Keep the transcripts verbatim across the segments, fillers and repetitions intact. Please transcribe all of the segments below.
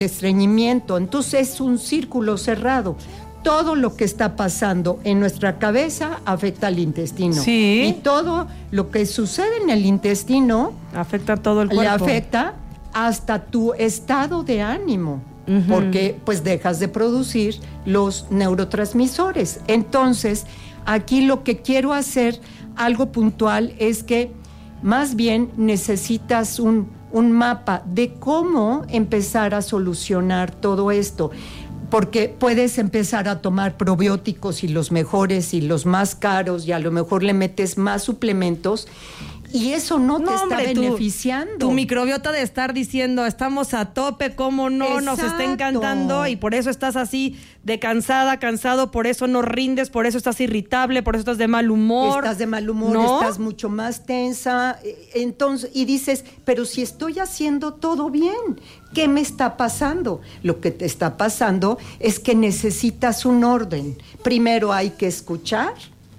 estreñimiento. Entonces es un círculo cerrado. Todo lo que está pasando en nuestra cabeza afecta al intestino. Sí. Y todo lo que sucede en el intestino afecta a todo el cuerpo. Le afecta hasta tu estado de ánimo, uh-huh. porque pues dejas de producir los neurotransmisores. Entonces, aquí lo que quiero hacer, algo puntual, es que más bien necesitas un, un mapa de cómo empezar a solucionar todo esto. Porque puedes empezar a tomar probióticos y los mejores y los más caros, y a lo mejor le metes más suplementos, y eso no, no te hombre, está beneficiando. Tu, tu microbiota de estar diciendo, estamos a tope, cómo no, Exacto. nos está encantando, y por eso estás así de cansada, cansado, por eso no rindes, por eso estás irritable, por eso estás de mal humor. Estás de mal humor, ¿no? Estás mucho más tensa, entonces, y dices, pero si estoy haciendo todo bien, ¿qué me está pasando? Lo que te está pasando es que necesitas un orden. Primero hay que escuchar,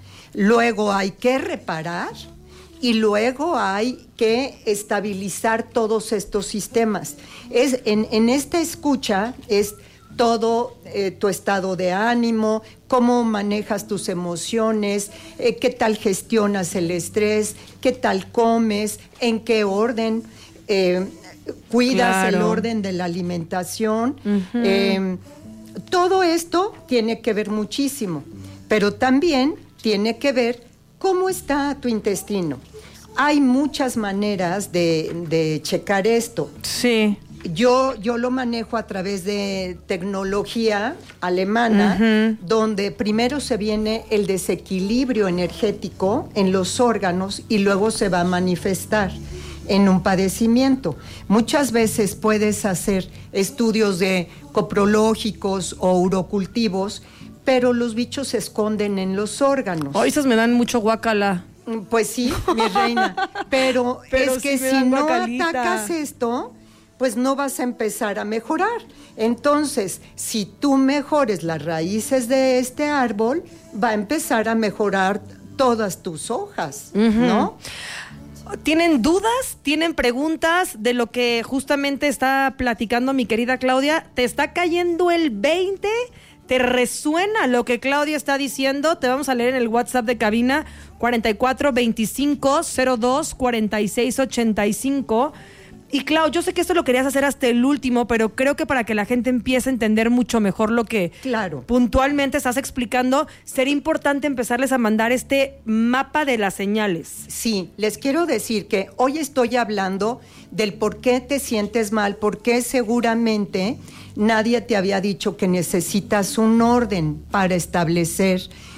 luego hay que reparar, y luego hay que estabilizar todos estos sistemas. Es, en, en esta escucha es todo eh, tu estado de ánimo, cómo manejas tus emociones, eh, qué tal gestionas el estrés, qué tal comes, en qué orden, eh, cuidas claro. el orden de la alimentación. Uh-huh. Eh, todo esto tiene que ver muchísimo, pero también tiene que ver cómo está tu intestino. Hay muchas maneras de, de checar esto. Sí. Yo, yo lo manejo a través de tecnología alemana, uh-huh. donde primero se viene el desequilibrio energético en los órganos y luego se va a manifestar en un padecimiento. Muchas veces puedes hacer estudios de coprológicos o urocultivos, pero los bichos se esconden en los órganos. Oh, esas me dan mucho guacala. Pues sí, mi reina, pero, pero es que si, si no atacas esto, pues no vas a empezar a mejorar. Entonces, si tú mejores las raíces de este árbol, va a empezar a mejorar todas tus hojas, uh-huh. ¿no? ¿Tienen dudas? ¿Tienen preguntas de lo que justamente está platicando mi querida Claudia? ¿Te está cayendo el veinte? ¿Te resuena lo que Claudia está diciendo? Te vamos a leer en el WhatsApp de cabina cuarenta y cuatro veinticinco cero dos cuarenta y seis ochenta y cinco. Y Clau, yo sé que esto lo querías hacer hasta el último, pero creo que para que la gente empiece a entender mucho mejor lo que claro. puntualmente estás explicando, sería importante empezarles a mandar este mapa de las señales. Sí, les quiero decir que hoy estoy hablando del por qué te sientes mal, porque seguramente nadie te había dicho que necesitas un orden para establecer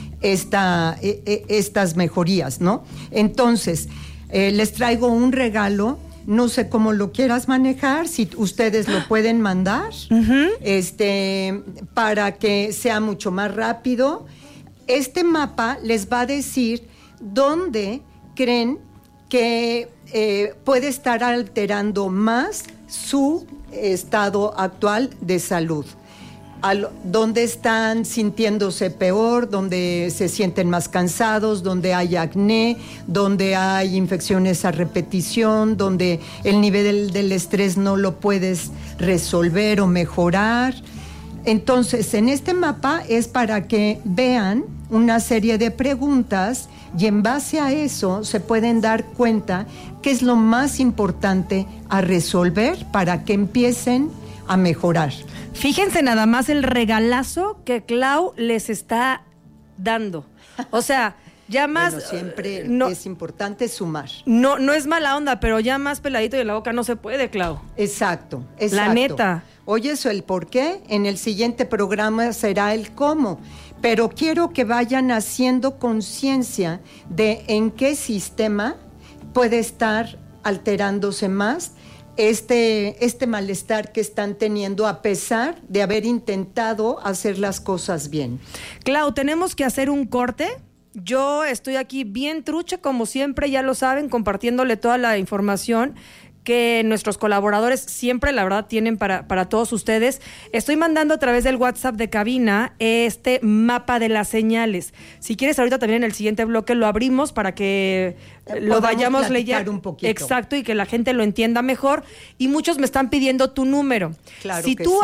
esta, eh, estas mejorías, ¿no? Entonces, eh, les traigo un regalo. No sé cómo lo quieras manejar, si ustedes lo pueden mandar, uh-huh. este, para que sea mucho más rápido. Este mapa les va a decir dónde creen que eh, puede estar alterando más su estado actual de salud. Al, donde están sintiéndose peor, donde se sienten más cansados, donde hay acné, donde hay infecciones a repetición, donde el nivel del, del estrés no lo puedes resolver o mejorar. Entonces, en este mapa es para que vean una serie de preguntas y en base a eso se pueden dar cuenta qué es lo más importante a resolver para que empiecen a mejorar. Fíjense nada más el regalazo que Clau les está dando. O sea, ya más... Bueno, siempre no, es importante sumar. No, no es mala onda, pero ya más peladito de la boca no se puede, Clau. Exacto, exacto. La neta. Oye, eso el por qué, en el siguiente programa será el cómo. Pero quiero que vayan haciendo conciencia de en qué sistema puede estar alterándose más Este, este malestar que están teniendo a pesar de haber intentado hacer las cosas bien. Clau, tenemos que hacer un corte. Yo estoy aquí bien trucha, como siempre, ya lo saben, compartiéndole toda la información. que nuestros colaboradores siempre, la verdad, tienen para, para todos ustedes. Estoy mandando a través del WhatsApp de cabina este mapa de las señales. Si quieres, ahorita también en el siguiente bloque lo abrimos para que eh, lo vayamos leyendo un poquito. Exacto, y que la gente lo entienda mejor. Y muchos me están pidiendo tu número. Claro si que tú sí.